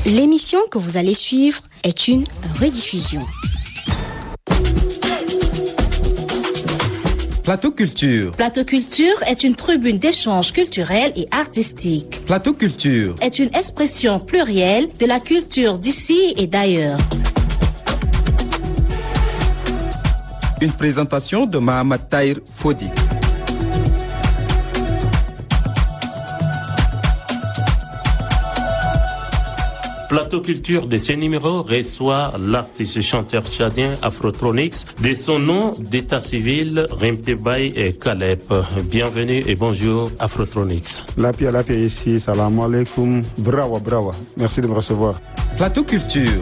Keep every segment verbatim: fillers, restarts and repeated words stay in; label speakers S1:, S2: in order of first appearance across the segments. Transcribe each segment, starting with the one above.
S1: L'émission que vous allez suivre est une rediffusion.
S2: Plateau Culture.
S3: Plateau Culture est une tribune d'échange culturel et artistique.
S2: Plateau Culture
S3: est une expression plurielle de la culture d'ici et d'ailleurs.
S2: Une présentation de Mahamad Tahir Fodi.
S4: Plateau Culture de ce numéro reçoit l'artiste chanteur tchadien Afrotronix de son nom d'état civil Rimtebay et Caleb. Bienvenue et bonjour Afrotronix.
S5: La paix, la paix ici, salam alaikum, bravo, bravo. Merci de me recevoir.
S2: Plateau Culture.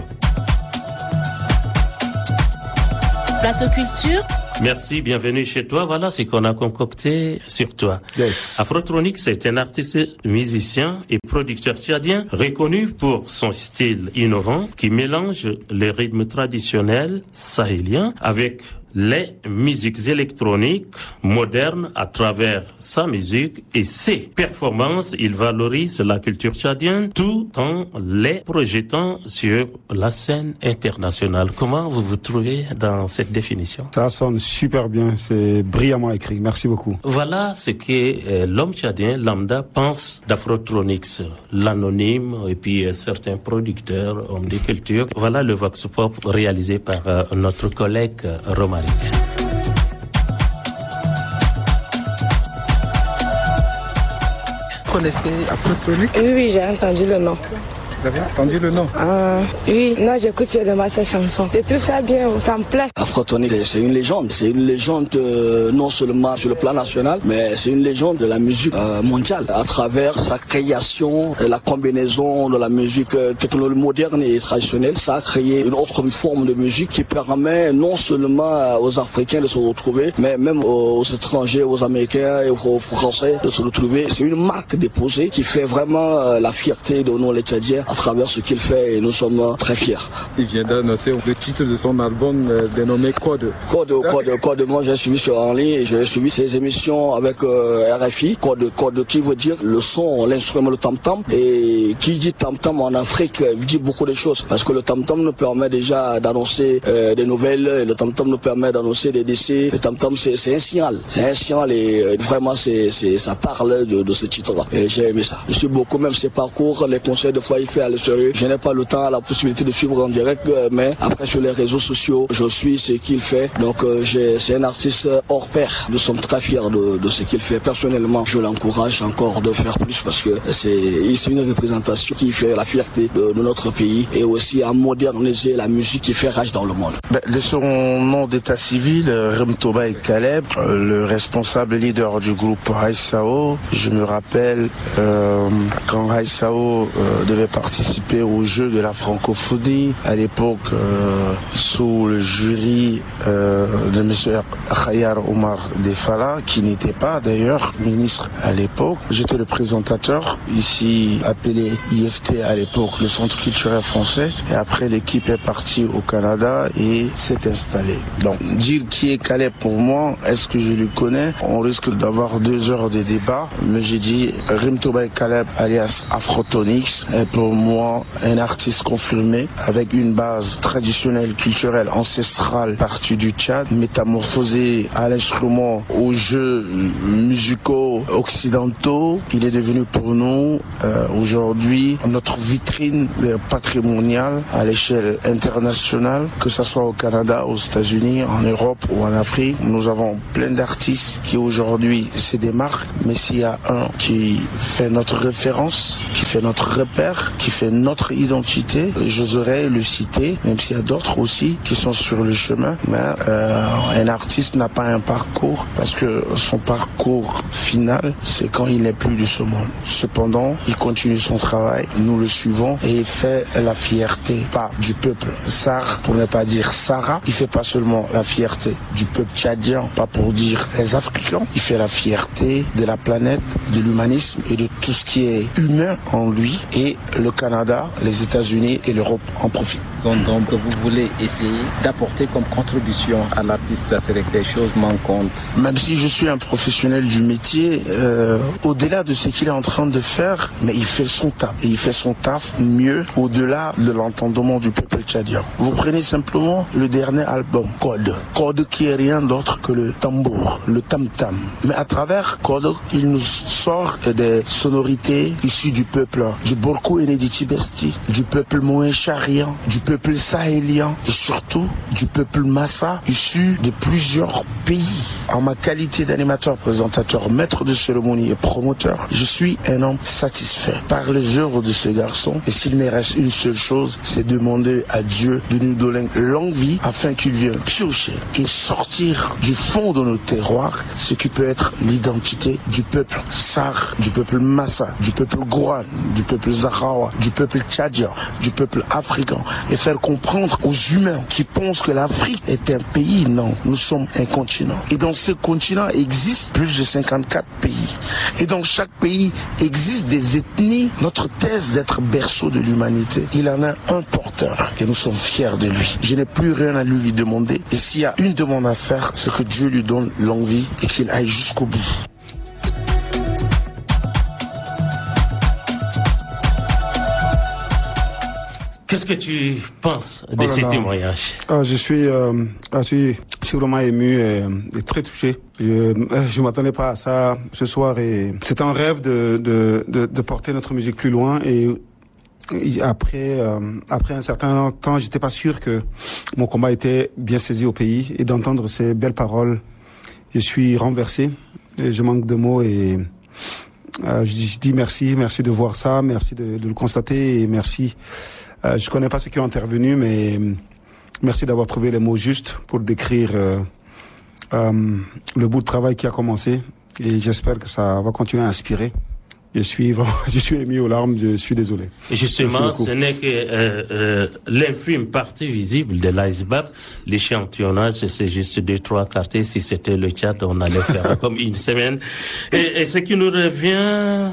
S3: Plateau Culture.
S4: Merci, bienvenue chez toi. Voilà ce qu'on a concocté sur toi.
S5: Yes.
S4: Afrotronix est un artiste, musicien et producteur tchadien reconnu pour son style innovant qui mélange les rythmes traditionnels sahéliens avec les musiques électroniques modernes à travers sa musique et ses performances. Il valorise la culture tchadienne tout en les projetant sur la scène internationale. Comment vous vous trouvez dans cette définition?
S5: Ça sonne super bien, c'est brillamment écrit. Merci beaucoup.
S4: Voilà ce que euh, l'homme tchadien lambda pense d'Afrotronix, l'anonyme et puis euh, certains producteurs, hommes de culture. Voilà le Vox Pop réalisé par euh, notre collègue euh, Romaric.
S6: Vous connaissez Afrotronix?
S7: Oui, oui, j'ai entendu le nom.
S6: Vous avez entendu le nom?
S7: Ah, oui, non, j'écoute seulement cette chanson. Je trouve ça bien, ça me plaît.
S8: Afrotronix, c'est une légende. C'est une légende euh, non seulement sur le plan national, mais c'est une légende de la musique euh, mondiale. À travers sa création et la combinaison de la musique euh, technologique moderne et traditionnelle, ça a créé une autre forme de musique qui permet non seulement aux Africains de se retrouver, mais même aux étrangers, aux Américains et aux Français de se retrouver. C'est une marque déposée qui fait vraiment euh, la fierté de nous les Tchadiens à travers ce qu'il fait et nous sommes très fiers.
S6: Il vient d'annoncer le titre de son album euh, dénommé Code.
S8: Code, Code, Code. Moi j'ai suivi sur en ligne et j'ai suivi ses émissions avec euh, R F I. Code, Code qui veut dire le son, l'instrument, le tam-tam. Et qui dit tam-tam en Afrique dit beaucoup de choses parce que le tam-tam nous permet déjà d'annoncer euh, des nouvelles, le tam-tam nous permet d'annoncer des décès. Le tam-tam c'est, c'est un signal, c'est un signal et euh, vraiment c'est, c'est, ça parle de, de ce titre-là. Et j'ai aimé ça. Je suis beaucoup même ses parcours, les conseils de fois il fait à l'extérieur. Je n'ai pas le temps, la possibilité de suivre en direct, mais après sur les réseaux sociaux, je suis ce qu'il fait. Donc euh, j'ai, c'est un artiste hors pair. Nous sommes très fiers de, de ce qu'il fait. Personnellement, je l'encourage encore de faire plus parce que c'est, c'est une représentation qui fait la fierté de, de notre pays et aussi à moderniser la musique qui fait rage dans le monde.
S9: Ben, de son nom d'état civil, Rimtebay Caleb, euh, le responsable leader du groupe Haïsao, je me rappelle euh, quand Haïsao euh, devait participer au jeu de la francophonie à l'époque euh, sous le jury euh, de monsieur Khayar Omar Defala qui n'était pas d'ailleurs ministre à l'époque. J'étais le présentateur ici appelé I F T à l'époque, le Centre culturel français, et après l'équipe est partie au Canada et s'est installée. Donc dire qui est Caleb pour moi, est-ce que je le connais? On risque d'avoir deux heures de débat, mais j'ai dit Rimtebay Caleb alias Afrotronix est pour moi un artiste confirmé avec une base traditionnelle, culturelle, ancestrale partie du Tchad, métamorphosé à l'instrument, aux jeux musicaux occidentaux. Il est devenu pour nous euh, aujourd'hui notre vitrine patrimoniale à l'échelle internationale, que ce soit au Canada, aux États-Unis, en Europe ou en Afrique. Nous avons plein d'artistes qui aujourd'hui se démarquent, mais s'il y a un qui fait notre référence, qui fait notre repère, qui fait notre identité, j'oserais le citer, même s'il y a d'autres aussi qui sont sur le chemin. Mais euh, un artiste n'a pas un parcours parce que son parcours final, c'est quand il n'est plus de ce monde. Cependant, il continue son travail, nous le suivons et il fait la fierté, pas du peuple Sar, pour ne pas dire Sahara. Il fait pas seulement la fierté du peuple tchadien, pas pour dire les Africains. Il fait la fierté de la planète, de l'humanisme et de tout ce qui est humain en lui. Et le Canada, les États-Unis et l'Europe en profitent.
S6: dondom que vous voulez essayer d'apporter comme contribution à l'artiste? Ça serait des choses manquantes.
S9: Même si je suis un professionnel du métier, euh, au-delà de ce qu'il est en train de faire, mais il fait son taf. Et il fait son taf mieux au-delà de l'entendement du peuple tchadien. Vous prenez simplement le dernier album, Code. Code qui est rien d'autre que le tambour, le tam-tam. Mais à travers Code, il nous sort des sonorités issues du peuple, du Borkou Enediti Besti, du peuple Mohen-Charian, du peuple sahélien et surtout du peuple Massa, issu de plusieurs pays. En ma qualité d'animateur, présentateur, maître de cérémonie et promoteur, je suis un homme satisfait par les œuvres de ce garçon. Et s'il me reste une seule chose, c'est demander à Dieu de nous donner longue vie afin qu'il vienne piocher et sortir du fond de nos terroirs ce qui peut être l'identité du peuple Sar, du peuple Massa, du peuple Gouran, du peuple Zahrawa, du peuple tchadien, du peuple africain, et faire comprendre aux humains qui pensent que l'Afrique est un pays. Non, nous sommes un continent. Et dans ce continent existe plus de cinquante-quatre pays. Et dans chaque pays existe des ethnies. Notre thèse d'être berceau de l'humanité, il en a un porteur et nous sommes fiers de lui. Je n'ai plus rien à lui demander. Et s'il y a une demande à faire, c'est que Dieu lui donne longue vie et qu'il aille jusqu'au bout.
S4: Qu'est-ce que tu penses de
S5: oh
S4: ces
S5: là.
S4: témoignages?
S5: Ah, je suis, euh, je suis, je suis vraiment ému et, et très touché. Je je m'attendais pas à ça ce soir et c'est un rêve de, de, de, de porter notre musique plus loin et, et après, euh, après un certain temps, j'étais pas sûr que mon combat était bien saisi au pays et d'entendre ces belles paroles, je suis renversé. Et je manque de mots et euh, je dis merci, merci de voir ça, merci de, de le constater et merci. Euh, je connais pas ceux qui ont intervenu, mais merci d'avoir trouvé les mots justes pour décrire euh, euh, le bout de travail qui a commencé. Et j'espère que ça va continuer à inspirer. Je suis vraiment, je suis ému aux larmes, je suis désolé.
S4: Et justement, ce n'est que euh, euh, l'infime partie visible de l'iceberg. L'échantillonnage, c'est juste deux, trois quartiers. Si c'était le Tchad, on allait faire comme une semaine. Et, et ce qui nous revient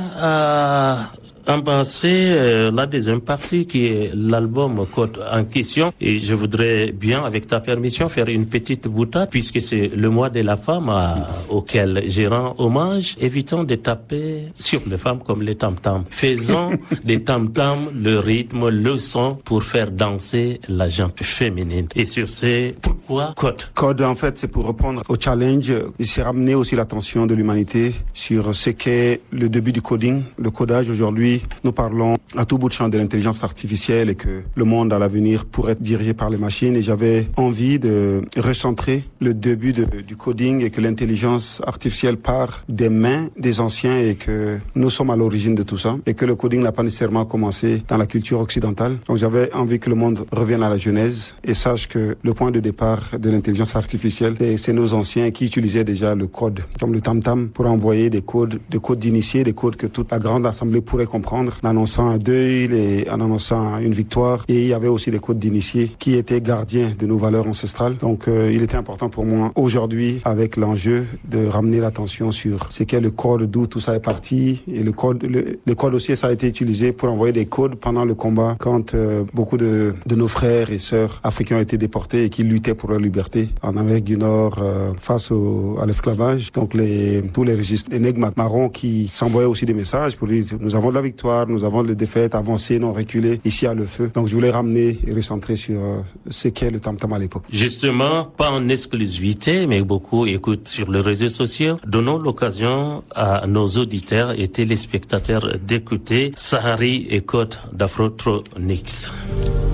S4: à embrasser euh, la deuxième partie qui est l'album Code en question, et je voudrais bien, avec ta permission, faire une petite boutade puisque c'est le mois de la femme à, auquel je rends hommage. Évitons de taper sur les femmes comme les tam-tams. Faisons des tam-tams le rythme, le son pour faire danser la jambe féminine. Et sur ce, pourquoi Code?
S5: Code, en fait, c'est pour répondre au challenge. Il s'est ramené aussi l'attention de l'humanité sur ce qu'est le début du coding, le codage. Aujourd'hui, nous parlons à tout bout de champ de l'intelligence artificielle et que le monde à l'avenir pourrait être dirigé par les machines. Et j'avais envie de recentrer le début de, du coding et que l'intelligence artificielle part des mains des anciens et que nous sommes à l'origine de tout ça et que le coding n'a pas nécessairement commencé dans la culture occidentale. Donc j'avais envie que le monde revienne à la genèse et sache que le point de départ de l'intelligence artificielle, c'est nos anciens qui utilisaient déjà le code, comme le tam-tam, pour envoyer des codes, des codes d'initiés, des codes que toute la grande assemblée pourrait comprendre, en annonçant un deuil et en annonçant une victoire. Et il y avait aussi des codes d'initiés qui étaient gardiens de nos valeurs ancestrales. Donc euh, il était important pour moi aujourd'hui, avec l'enjeu de ramener l'attention sur ce qu'est le code, d'où tout ça est parti. Et le code, le, le code aussi, ça a été utilisé pour envoyer des codes pendant le combat, quand euh, beaucoup de, de nos frères et sœurs africains ont été déportés et qui luttaient pour leur liberté en Amérique du Nord euh, face au, à l'esclavage. Donc les, tous les registres, les nègres marrons qui s'envoyaient aussi des messages pour dire nous avons de la victoire, nous avons des défaites, avancées, non reculées, ici à le feu. Donc je voulais ramener et recentrer sur euh, ce qu'est le tam-tam à l'époque.
S4: Justement, pas en exclusivité, mais beaucoup écoutent sur les réseaux sociaux. Donnons l'occasion à nos auditeurs et téléspectateurs d'écouter Sahari et Code d'Afrotronics.